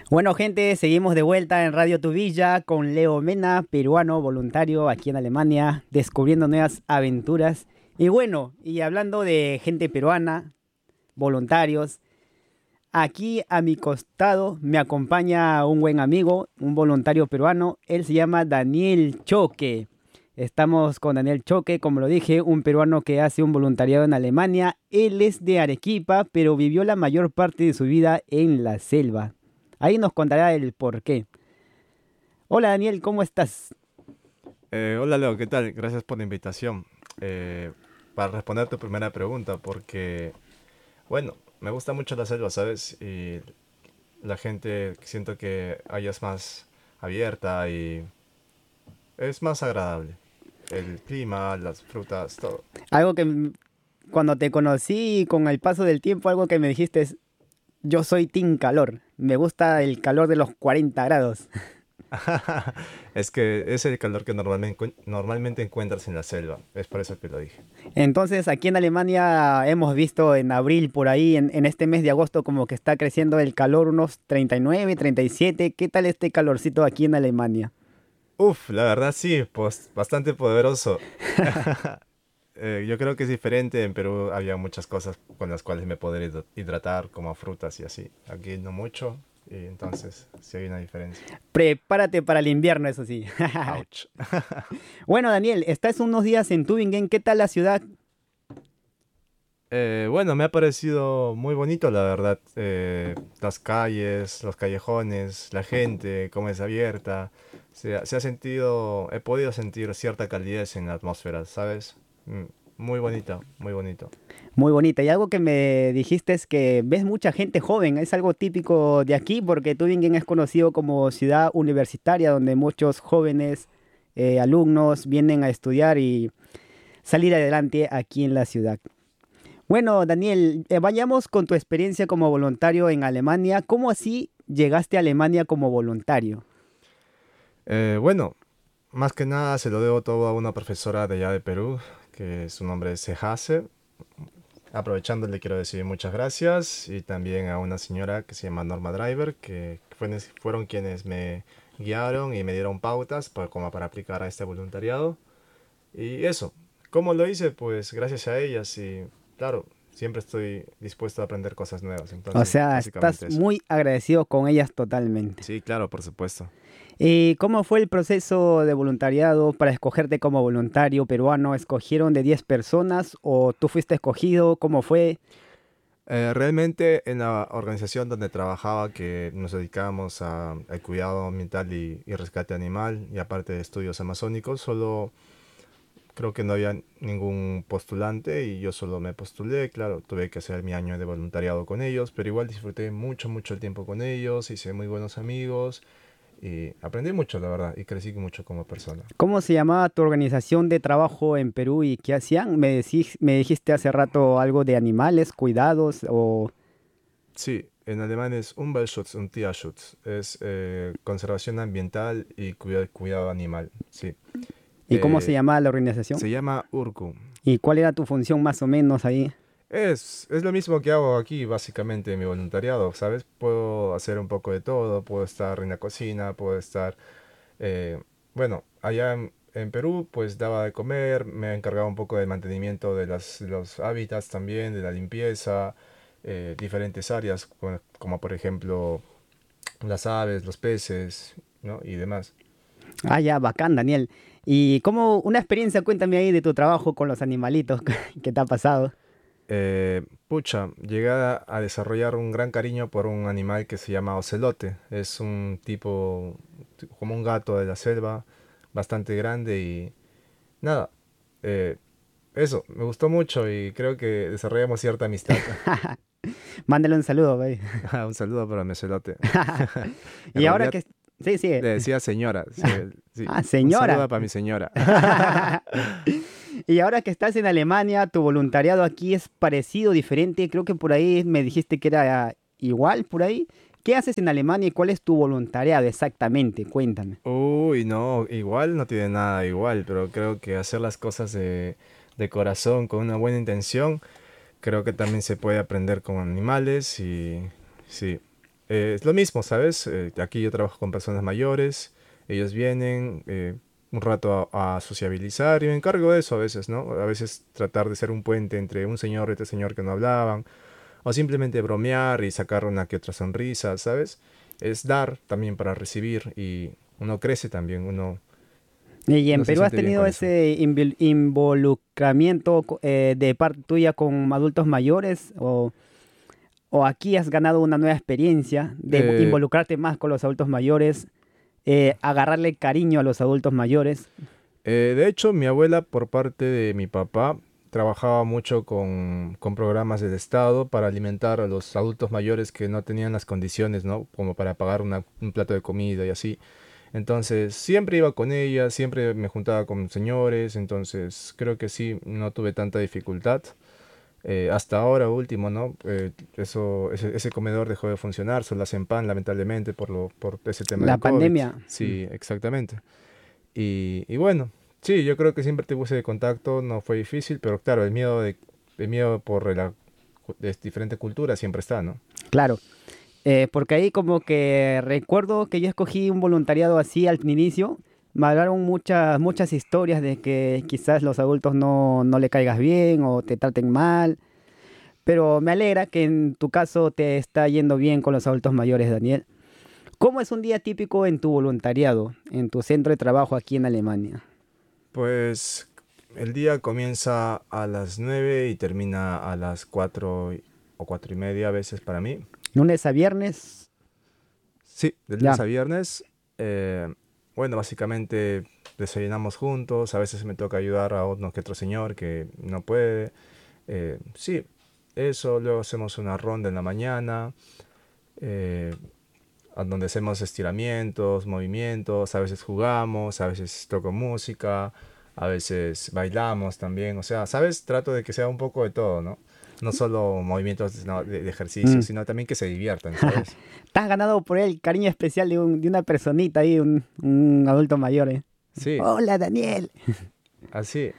Bueno, gente, seguimos de vuelta en Radio Tu Villa con Leo Mena, peruano voluntario aquí en Alemania, descubriendo nuevas aventuras. Y bueno, y hablando de gente peruana, voluntarios, aquí a mi costado me acompaña un buen amigo, un voluntario peruano. Él se llama Daniel Choque. Estamos con Daniel Choque, como lo dije, un peruano que hace un voluntariado en Alemania. Él es de Arequipa, pero vivió la mayor parte de su vida en la selva. Ahí nos contará el por qué. Hola Daniel, ¿cómo estás? Hola Leo, ¿qué tal? Gracias por la invitación. Eh, para responder tu primera pregunta, porque, bueno, me gusta mucho la selva, ¿sabes? Y la gente siento que allá es más abierta y es más agradable. El clima, las frutas, todo. Algo que cuando te conocí con el paso del tiempo, algo que me dijiste es, yo soy team calor. Me gusta el calor de los 40 grados. Es que es el calor que normalmente encuentras en la selva. Es por eso que lo dije. Entonces, aquí en Alemania hemos visto en abril, por ahí, en este mes de agosto, como que está creciendo el calor unos 39, 37. ¿Qué tal este calorcito aquí en Alemania? Uf, la verdad sí, pues bastante poderoso. Yo creo que es diferente. En Perú había muchas cosas con las cuales me podría hidratar, como frutas y así. Aquí no mucho, y entonces sí hay una diferencia. Prepárate para el invierno, eso sí. Ouch. Bueno, Daniel, estás unos días en Tübingen. ¿Qué tal la ciudad? Bueno, me ha parecido muy bonito, la verdad. Las calles, los callejones, la gente, cómo es abierta. Se ha sentido, he podido sentir cierta calidez en la atmósfera, ¿sabes? Mm, Muy bonito, muy bonito. Muy bonita. Y algo que me dijiste es que ves mucha gente joven. Es algo típico de aquí porque Tübingen es conocido como ciudad universitaria donde muchos jóvenes alumnos vienen a estudiar y salir adelante aquí en la ciudad. Bueno, Daniel, vayamos con tu experiencia como voluntario en Alemania. ¿Cómo así llegaste a Alemania como voluntario? Bueno, más que nada se lo debo todo a una profesora de allá de Perú, que su nombre es Sehase. Aprovechando le quiero decir muchas gracias y también a una señora que se llama Norma Driver, que fueron quienes me guiaron y me dieron pautas como para aplicar a este voluntariado. Y eso, ¿cómo lo hice? Pues gracias a ellas y claro, siempre estoy dispuesto a aprender cosas nuevas, O entonces sea, estás básicamente eso. muy agradecido con ellas totalmente. Sí, claro, por supuesto. ¿Y cómo fue el proceso de voluntariado para escogerte como voluntario peruano? ¿Escogieron de 10 personas o tú fuiste escogido? ¿Cómo fue? Realmente en la organización donde trabajaba, que nos dedicábamos al cuidado ambiental y rescate animal, y aparte de estudios amazónicos, solo creo que no había ningún postulante y yo solo me postulé. Claro, tuve que hacer mi año de voluntariado con ellos, pero igual disfruté mucho, mucho el tiempo con ellos, hice muy buenos amigos y aprendí mucho, la verdad, y crecí mucho como persona. ¿Cómo se llamaba tu organización de trabajo en Perú y qué hacían? Me dijiste hace rato algo de animales, cuidados o... Sí, en alemán es Umweltschutz und Tierschutz, es conservación ambiental y cuidado animal, sí. ¿Y cómo se Eh, llamaba la organización? Se llama Urku. ¿Y cuál era tu función más o menos ahí? Es lo mismo que hago aquí, básicamente, en mi voluntariado, ¿sabes? Puedo hacer un poco de todo, puedo estar en la cocina, puedo estar, eh, bueno, allá en Perú, pues daba de comer, me encargaba un poco del mantenimiento de los hábitats también, de la limpieza, diferentes áreas, como por ejemplo las aves, los peces, ¿no? Y demás. Ah, ya, bacán, Daniel. ¿Y cómo, una experiencia, cuéntame ahí de tu trabajo con los animalitos que te ha pasado? Pucha, llegué a desarrollar un gran cariño por un animal que se llama ocelote. Es un tipo como un gato de la selva, bastante grande y nada, eh, eso, me gustó mucho y creo que desarrollamos cierta amistad. Mándale un saludo, güey. Un saludo para mi ocelote. En Y ahora realidad que... Sí, sigue. le decía señora, sí, sí, Ah, un señora. saludo para mi señora. Y ahora que estás en Alemania, tu voluntariado aquí es parecido, diferente. Creo que por ahí me dijiste que era igual, por ahí. ¿Qué haces en Alemania y cuál es tu voluntariado exactamente? Cuéntame. Uy, no, igual no tiene nada igual, pero creo que hacer las cosas de corazón, con una buena intención, creo que también se puede aprender con animales y sí. Es lo mismo, ¿sabes? Aquí yo trabajo con personas mayores, ellos vienen un rato a sociabilizar y me encargo de eso a veces, ¿no? A veces tratar de ser un puente entre un señor y otro señor que no hablaban, o simplemente bromear y sacar una que otra sonrisa, ¿sabes? Es dar también para recibir y uno crece también, ¿Y en uno se Perú has siente bien tenido con eso. ese involucramiento de parte tuya con adultos mayores o aquí has ganado una nueva experiencia de Eh, involucrarte más con los adultos mayores, agarrarle cariño a los adultos mayores? de hecho, mi abuela por parte de mi papá trabajaba mucho con programas del Estado para alimentar a los adultos mayores que no tenían las condiciones, ¿no? Como para pagar un plato de comida y así. Entonces, siempre iba con ella, siempre me juntaba con señores, entonces creo que sí, no tuve tanta dificultad. Hasta ahora último, ¿no? Ese comedor dejó de funcionar, solo hacen pan, lamentablemente, por ese tema La del COVID. pandemia. Sí, exactamente. Y bueno, sí, yo creo que siempre te puse de contacto, no fue difícil, pero claro, el miedo por de diferente cultura siempre está, ¿no? Claro, porque ahí como que recuerdo que yo escogí un voluntariado así al inicio. Me hablaron muchas historias de que quizás los adultos no le caigas bien o te traten mal. Pero me alegra que en tu caso te está yendo bien con los adultos mayores, Daniel. ¿Cómo es un día típico en tu voluntariado, en tu centro de trabajo aquí en Alemania? Pues el día comienza a las 9 y termina a las 4 o 4 y media a veces para mí. Lunes a viernes, Sí, de lunes ya. a viernes. eh, bueno, básicamente desayunamos juntos, a veces me toca ayudar a uno que otro señor que no puede. Sí, eso, luego hacemos una ronda en la mañana, eh, a donde hacemos estiramientos, movimientos, a veces jugamos, a veces toco música, a veces bailamos también, o sea, ¿sabes? Trato de que sea un poco de todo, ¿no? No solo movimientos no, de ejercicio, Mm. sino también que se diviertan, ¿sabes? Te has ganado por él el cariño especial de una personita ahí, un adulto mayor, ¿eh? Sí, Hola, Daniel. así.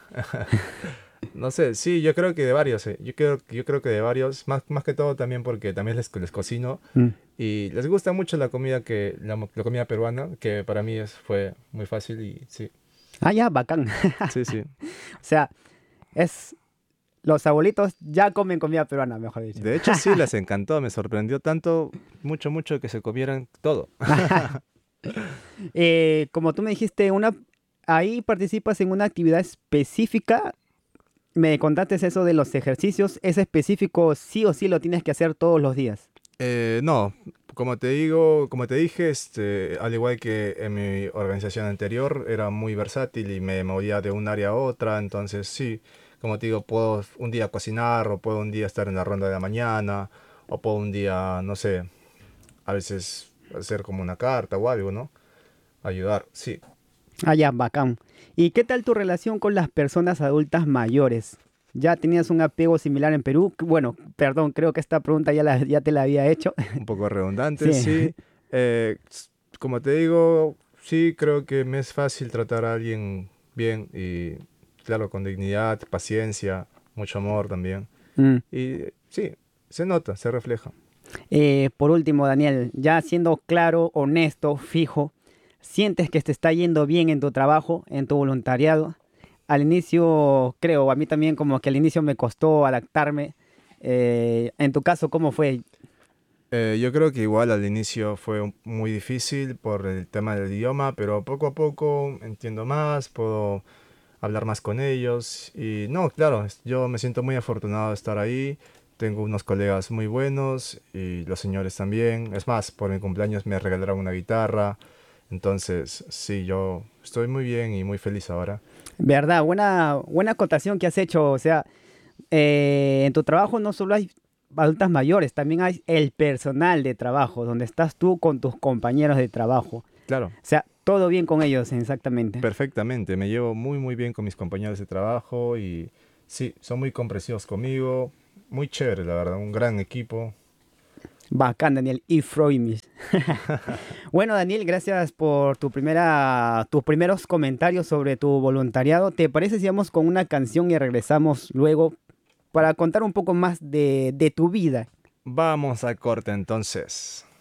No sé, sí, yo creo que de varios, yo creo que de varios, más que todo también porque también les cocino Mm. y les gusta mucho la comida la comida peruana, que para mí fue muy fácil y sí, Ah, ya, bacán. sí, sí. O sea, es los abuelitos ya comen comida peruana, mejor dicho. De hecho, sí, les encantó, me sorprendió tanto, mucho que se comieran todo. Como tú me dijiste, ahí participas en una actividad específica. Me contaste eso de los ejercicios. ¿Es específico sí o sí lo tienes que hacer todos los días? No, como te digo, como te dije, al igual que en mi organización anterior, era muy versátil y me movía de un área a otra, entonces sí, como te digo, puedo un día cocinar o puedo un día estar en la ronda de la mañana o puedo un día, no sé, a veces hacer como una carta o algo, ¿no? Ayudar, sí. Ah, ya, bacán. ¿Y qué tal tu relación con las personas adultas mayores? ¿Ya tenías un apego similar en Perú? Bueno, perdón, creo que esta pregunta ya te la había hecho. Un poco redundante, Sí. sí. Como te digo, sí creo que me es fácil tratar a alguien bien y, claro, con dignidad, paciencia, mucho amor también. Mm. Y sí, se nota, se refleja. Por último, Daniel, ya siendo claro, honesto, fijo, ¿sientes que te está yendo bien en tu trabajo, en tu voluntariado? Al inicio, creo, a mí también como que al inicio me costó adaptarme. En tu caso, ¿cómo fue? Yo creo que igual al inicio fue muy difícil por el tema del idioma, pero poco a poco entiendo más, puedo hablar más con ellos. Y no, claro, yo me siento muy afortunado de estar ahí. Tengo unos colegas muy buenos y los señores también. Es más, por mi cumpleaños me regalaron una guitarra. Entonces, sí, yo estoy muy bien y muy feliz ahora. ¿Verdad? Buena acotación que has hecho. O sea, en tu trabajo no solo hay adultas mayores, también hay el personal de trabajo, donde estás tú con tus compañeros de trabajo. O Claro, sea, todo bien con ellos, exactamente. perfectamente. Me llevo muy bien con mis compañeros de trabajo y sí, son muy comprensivos conmigo. Muy chévere, la verdad, un gran equipo. Bacán, Daniel. Y Freud. Bueno, Daniel, gracias por tus primeros comentarios sobre tu voluntariado. ¿Te parece si vamos con una canción y regresamos luego para contar un poco más de tu vida? Vamos a corte entonces.